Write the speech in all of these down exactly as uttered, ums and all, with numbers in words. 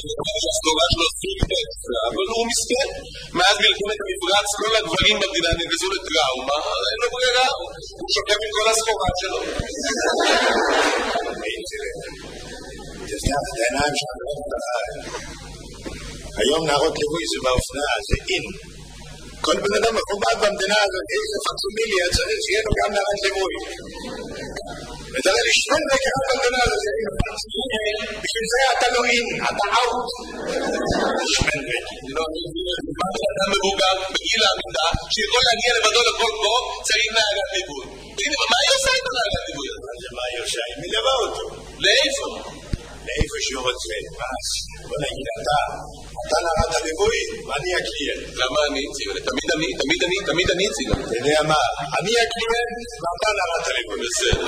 הסגורה שלו סופט, אבל הוא מסכן. מאז מלחמת המפרץ כל הגברים במדינה נגזו לטראומה, אין לו ברירה, הוא שוקם עם כל הסחורה שלו. תסתף את העיניים שלך. היום נערות ליווי זה באופנה, זה אין. כל בן אדם מכובד במדינה הזאת, איזה פקסומיליה צריך שיהיה לו גם נערת ליווי. ותראה לי שני דקה במדינה הזאת, בשביל זה אתה לא אין, אתה אאוט. שמן דקה. לא, אתה מבוגר בגיל העמידה, שיכול להגיע לבדו לכל קרוב, צריך נערת ליווי. מה היא עושה איתו נערת ליווי? מה היא עושה? היא מלווה אותו. לאיפה? לאיפה שהוא רוצה. בוא נגיד, אתה, אתה נערת הליווי, ואני הקליינט. למה אני? תמיד אני, תמיד אני, תמיד אני צילה. אתה יודע מה? אני הקליינט, ואתה נערת הליווי. בסדר.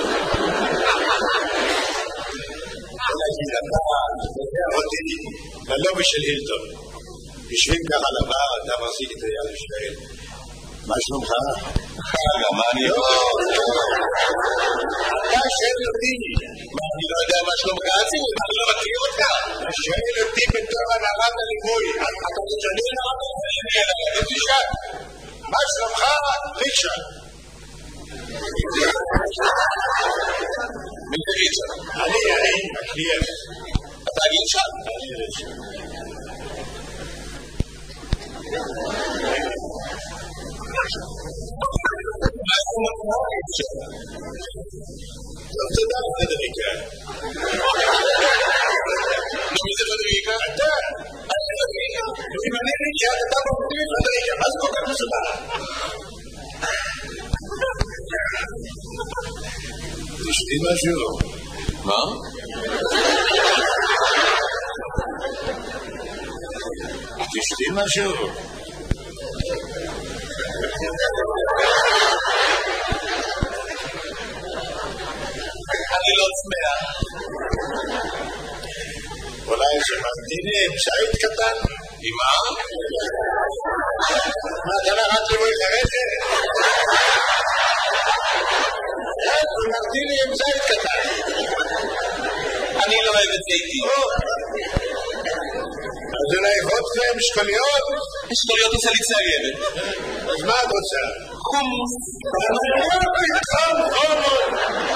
בוא נגיד, אתה, אותי, ללובי של הילטון. יושבים ככה לבר, אתה מחזיק את היד ושואל. מה שלומך? חגה, מה אני לא... אתה שואל אותי. מה, אני לא יודע מה שלומך הציבור? אני לא מכיר אותך. אתה שואל אותי בתור הנערת הליווי. אתה תשאלי נערת הליווי. תשאל. מה שלומך? ריצ'רד. מי זה ריצ'רד? אני, אני, הקליינט. אתה ריצ'רד? אני ריצ'רד. מה זה נקרא ריצ'רד? טוב, תודה פדריקה. מי זה פדריקה? אתה. אני פדריקה. אם אני ריצ'רד, אתה מפתיע פדריקה. מה זה כל כך מסובך? תשתי משהו. מה? תשתי משהו. אני לא צמח. אולי שממתיני עם שעית קטן? עם מה? מה, אתה נערת ליווי חרשת? שממתיני עם שעית קטן. אני לא אוהב את זיתי. אז אולי חודכם שקוליות? שקוליות עושה לי ציירת. אז מה את רוצה? חומוס. חום, חומות.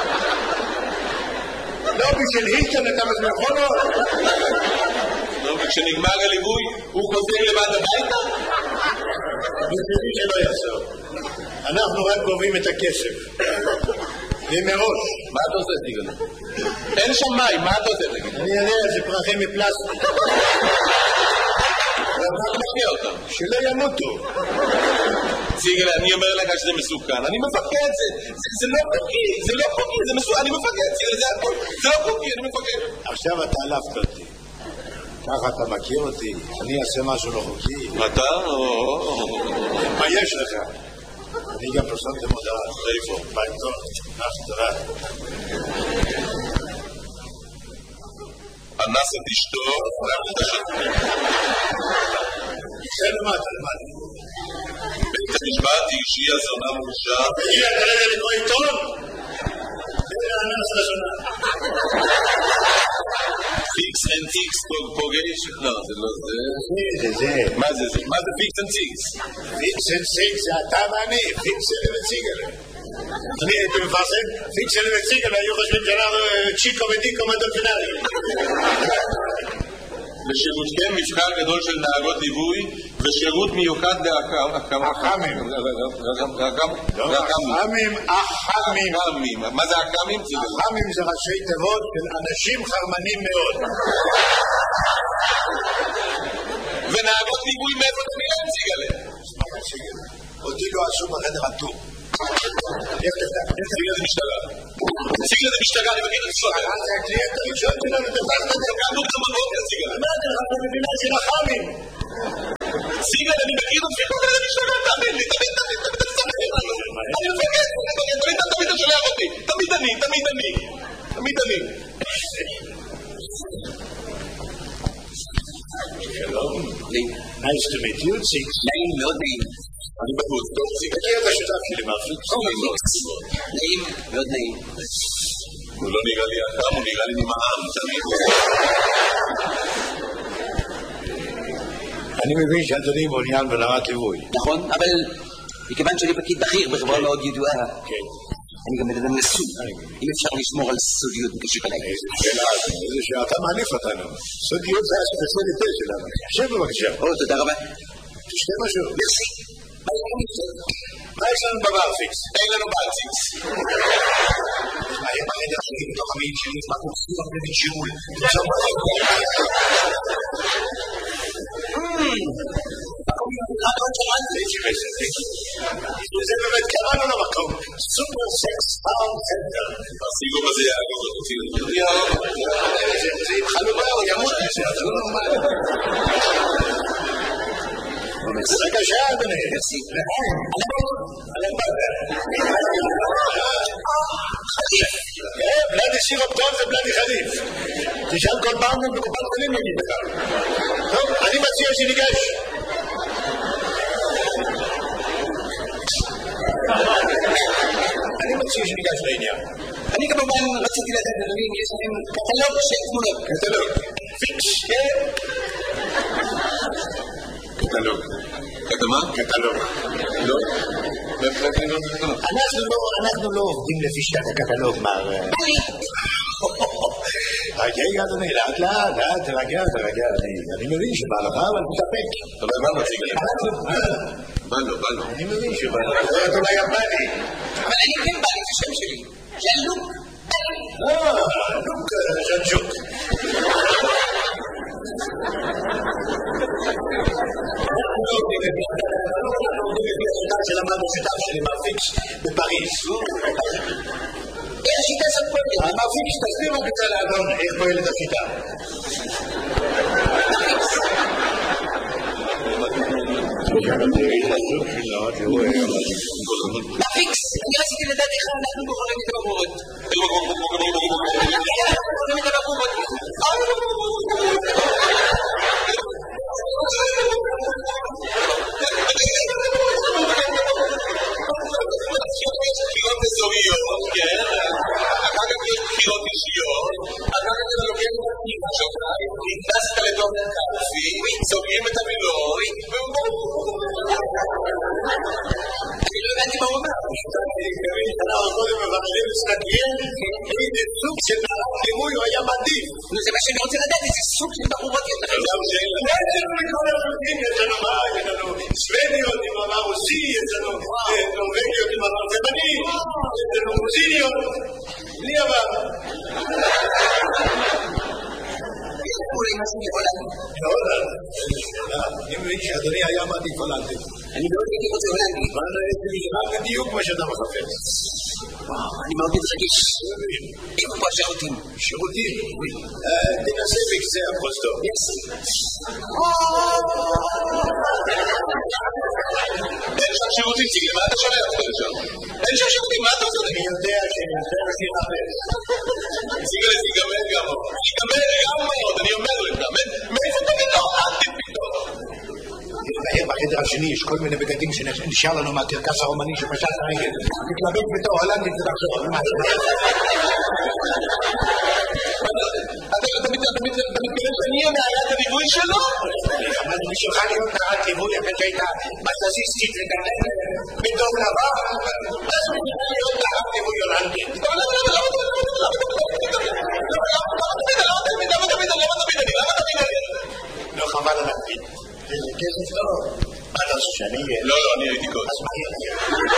לא בשביל הילטון אתה מזמן חומות? לא, וכשנגמר הליווי הוא חוזר לבד הביתה? בשבילי שלא יעשור. אנחנו רק גובים את הכסף. ומראש. מה אתה עושה, תיגלה? אין שם מים, מה אתה עושה, תגיד? אני יודע, זה פרחים מפלסטיק. אתה מכיר אותם. שלא ימותו. ציגלה, אני אומר לך שזה מסוכן. אני מפחד, זה לא חוקי, זה לא חוקי, זה מסוכן, אני מפחד, ציגלה, זה הכל. זה לא חוקי, אני מפחד. עכשיו אתה עלפת אותי. ככה אתה מכיר אותי. אני אעשה משהו לא חוקי. אתה? מה יש לך? אני גם פרסמתי מודעה. איפה? בעיתון. תודה. אנס את אשתו, רק את השטחים. זה למד, למד. בית המשפט אישי הזונה מורשע. הגיע כרגע לקרוא עיתון? זה אנס לשונה. פיקס אנד טיקס פוגש? לא, זה לא זה. זה זה. מה זה זה? מה זה פיקס אנד טיקס? פיקס אנד טיקס זה אתה ואני. פיקס אנד וציגל. אני הייתי מפרסם, פיקס אנד וציגל היו חושבים שאנחנו צ'יקו ודיקו מדולפינרי. לשירותכם מבחר גדול של נהגות ליווי ושירות מיוחד לאחמים. אחמים. אחמים, אחמים. מה זה אחמים? אחמים זה ראשי תיבות של אנשים חרמנים מאוד. ונהגות ליווי מאיפה אתה נראה ציגלה? אותי לא עשו בחדר הטור. ציגלה זה משטרה. ציגלה זה משטרה, אני מכיר את הסודר. זה הקליינט הראשון שלנו, תפסת את זה. קמנו גם בבוקר, ציגלה. מה אתה לך במדינה של אחמים? ציגלה, אני מכיר את הסודר, זה משטרה, תמיד לי, תמיד, תמיד, תמיד, תמיד, אני מפגד, תמיד, תמיד אתה שולח אותי. תמיד אני, תמיד אני. תמיד אני. שלום. Nice to meet you, Six. נעים, מאוד נעים. אני בחוץ, טוב, Six. תכיר את השותף שלי, מרפיק. נעים, מאוד נעים. הוא לא נראה לי אדם, הוא נראה לי נמעם, תמיד. אני מבין שאדוני מעוניין ברמת ליווי. נכון, אבל מכיוון שאני פקיד בכיר בחברה מאוד ידועה, כן. אני גם מדבר נשוי. אם אפשר לשמור על סודיות בקשר אליי. איזה שאלה, איזה שאתה מעליף אותנו. סודיות זה הספציאליטה שלנו. שב בבקשה. או, תודה רבה. תשתה משהו. מרסי. מה יש לנו בברפיקס? אין לנו ברפיקס. מה הם הרגע שלי בתוך המעיד שלי? מה קורסים הרבה בשיעול? זה באמת קראנו למקום סופר סקס פארם סנטר. הסיגום הזה יעגור אותי. זה עם חלומה או ימות זה לא נורמלי. בבקשה אדוני. בלדי סירופ טוב זה בלדי חליף. תשאל כל פעם בקופת חולים נגיד לך. טוב, אני מציע שניגש. אני מציע שניגש לעניין. אני כמובן רציתי לדעת אדוני אם יש לכם קטלוג של תמונות. קטלוג. פיקס. קטלוג. קטמה? קטלוג. לא? אנחנו לא עובדים לפי שיטת הקטלוג, מר... רגע, אדוני, לאט לאט, לאט, תרגע, תרגע. אני מבין שבא לך, אבל תתאפק. אבל מה מציג לי? בא לו, בא לו. אני מבין שבא לך. זה אולי יפני. אבל אני כן בא לי, זה שם שלי. זה לוק. אה, לוק ז'נצ'וק. שלמדנו שיטה שלי מרפיקס בפריז. איך השיטה הזאת פועלת? המרפיקס תסביר רק את האדון איך פועלת השיטה. מרפיקס, אני רציתי לדעת איך אנחנו בוחרים את הבחורות. בוחרים את הבחורות. בחירות אזוריות, כן? אחר כך יש בחירות אישיות, אחר כך אתה לוקח את הפנימה שלך, נכנסת לתוך קלפי, סוגרים את המילוי, אני לא הבנתי מה הוא אומר. אנחנו קודם מבחרים מסתכלים איזה סוג של ליווי הוא היה מעדיף. זה מה שאני רוצה לדעת, איזה סוג של בחורות יש לכם. יש לנו מכל הסוגים, יש לנו מה, יש לנו סוודיות עם עבר רוסי, יש לנו נורווגיות עם עבר תימני, יש לנו רוסיניות, בלי עבר. אולי משהו מהולנד. מהולנד? אני מבין שאדוני היה מעדיף הולנדי. אני מאוד הייתי רוצה הולנדי. אבל זה נשמע בדיוק מה שאתה מחפש. אני מאוד מתרגש. איפה פה השירותים? שירותים? תנסה בקצה הפרוסטור. אין שם שירותים, ציגלי, מה אתה שומע אותך לשם? אין שם שירותים, מה אתה עושה? אני יודע שננסה להשאיר חפש. ציגלי, זה ייגמר גם עוד. ייגמר גם עוד, אני אומר לך. מאיפה אתה פתאום? אל תפתאום. בחדר השני יש כל מיני בגדים שנשאר לנו מהקרקס הרומני שפשט הרגל. תתלבט בתור הולנדית ותחזור. אתה מתכוון שאני הנערת הליווי שלו? אבל בשבילך להיות נערת ליווי אחרי שהיית בססיסטית וגדלת בדום לבן, אז בשביל להיות נערת ליווי הולנדית. למה תמיד? למה תמיד? למה תמיד? למה תמיד? לא חבל על הכביד. איזה כסף טוב. מה אתה חושב שאני... לא, לא, אני הייתי קודם. אז מה יהיה?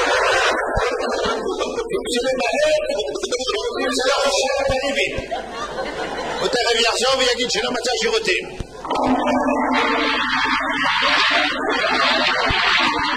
אם זה ממהר, אם זה לא חושב את הריבים. הוא תכף יחזור ויגיד שלא מצא שירותים.